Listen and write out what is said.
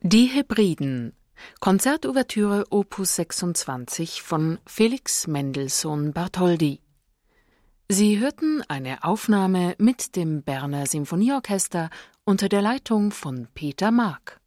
Die Hebriden. Konzertouvertüre Opus 26 von Felix Mendelssohn Bartholdy. Sie hörten eine Aufnahme mit dem Berner Symphonieorchester unter der Leitung von Peter Mark.